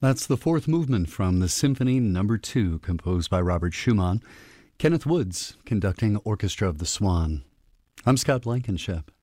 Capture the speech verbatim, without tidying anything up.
That's the fourth movement from the Symphony Number Two, composed by Robert Schumann. Kenneth Woods conducting Orchestra of the Swan. I'm Scott Blankenship.